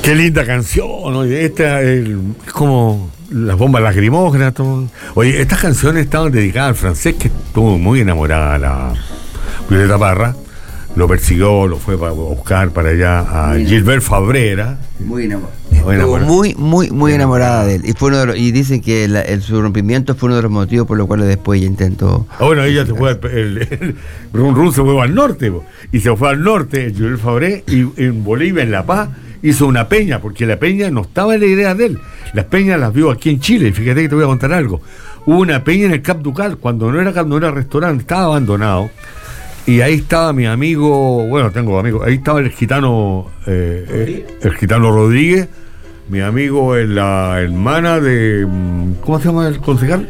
Qué linda canción, oye, esta es como las bombas lacrimógenas. Oye, estas canciones estaban dedicadas al francés, que estuvo muy enamorada la Violeta Parra. Lo persiguió, lo fue a buscar para allá a Gilbert Fabrera. Muy enamorada. Muy enamorada de él. Y dicen que su rompimiento fue uno de los motivos por los cuales después ella intentó. Bueno, ella se fue, el Run se fue al norte, y se fue al norte, Gilbert Fabré, y en Bolivia, en La Paz, hizo una peña, porque la peña no estaba en la idea de él. Las peñas las vio aquí en Chile, y fíjate que te voy a contar algo. Hubo una peña en el Cap Ducal, cuando no era restaurante, estaba abandonado. Y ahí estaba mi amigo, bueno, tengo amigos, ahí estaba el gitano Rodríguez, mi amigo, la hermana de, ¿cómo se llama el concejal?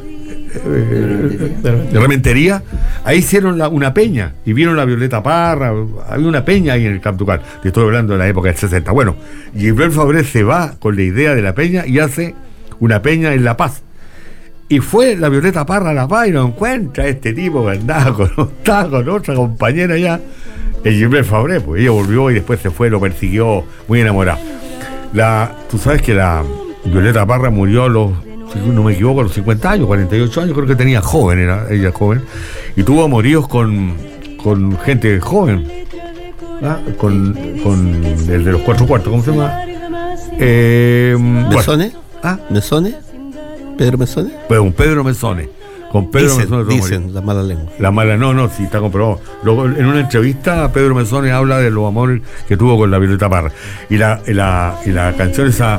De Rementería. Ahí hicieron una peña y vieron la Violeta Parra, había una peña ahí en el Camp Ducal. Te estoy hablando de la época del 60. Bueno, Gilbert Fabré se va con la idea de la peña y hace una peña en La Paz. Y fue la Violeta Parra a La Paz y lo encuentra este tipo que estaba con otra compañera allá, el Gilbert Fabré, pues ella volvió y después se fue, lo persiguió, muy enamorado. Tú sabes que la Violeta Parra murió a los, si no me equivoco, a los 50 años, 48 años, creo que tenía joven, era ella joven, y tuvo amoríos con gente joven, con el de los 4 cuartos, ¿cómo se llama? ¿Mesones? ¿Mesones? ¿Pedro Mesones? Pues un Pedro Mesones. Con Pedro Mesones dicen las malas lenguas. La mala, no, sí, está comprobado. Luego, en una entrevista, Pedro Mesones habla de los amores que tuvo con la Violeta Parra. Y la canción esa,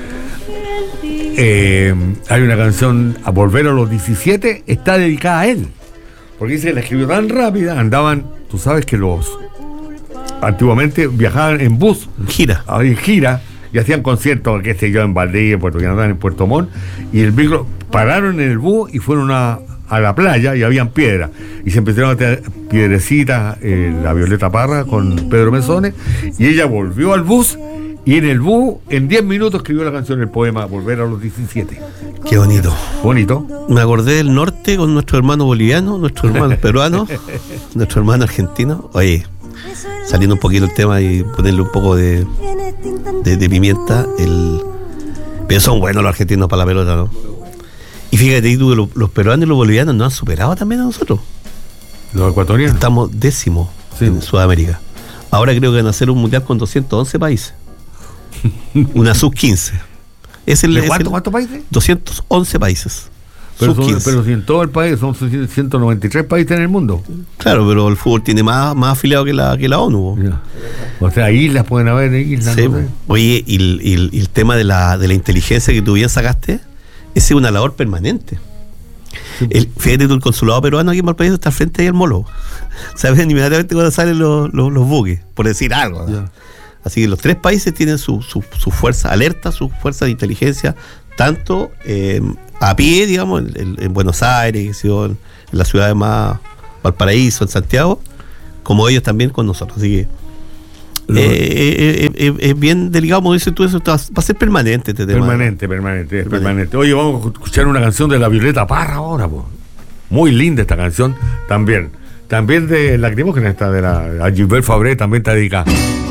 hay una canción, A Volver a los 17, está dedicada a él. Porque dice que la escribió tan rápida, andaban, tú sabes que antiguamente viajaban en bus. En gira. Y hacían conciertos, qué sé yo, en Valdivia, en Puerto Quintana, en Puerto Montt, y el micro pararon en el bus y fueron a la playa y habían piedras. Y se empezaron a tener piedrecitas, la Violeta Parra con Pedro Mesones, y ella volvió al bus, y en el bus, en 10 minutos, escribió la canción, el poema Volver a los 17. Qué bonito. Bonito. Me acordé del norte con nuestro hermano boliviano, nuestro hermano peruano, nuestro hermano argentino. Oye, saliendo un poquito el tema y ponerle un poco de pimienta, pero son buenos los argentinos para la pelota, ¿no? Y fíjate tú que los peruanos y los bolivianos nos han superado también a nosotros. Los ecuatorianos. Estamos décimos en Sudamérica. Ahora creo que van a hacer un mundial con 211 países. Una sub-15. ¿Cuántos países? 211 países. Pero si en todo el país son 193 países en el mundo. Claro, pero el fútbol tiene más afiliados que la ONU. Yeah. O sea, islas pueden haber, islas. Sí, no sé. Oye, y el tema de la inteligencia que tú bien sacaste, ese es una labor permanente. Sí. Fíjate tú, el consulado peruano aquí en Valparaíso está frente ahí al molo. ¿Sabes? Inmediatamente cuando salen los buques, por decir algo. Yeah. Así que los 3 países tienen su fuerza alerta, su fuerza de inteligencia, tanto a pie, digamos, en Buenos Aires, en las ciudades más, Valparaíso, en Santiago, como ellos también con nosotros. Así que es bien delicado, como dices tú, eso va a ser permanente este tema. Permanente. Oye, vamos a escuchar una canción de la Violeta Parra ahora, po. Muy linda esta canción, también de Lacrimógena, esta de a Gilbert Fabré, también está dedicada.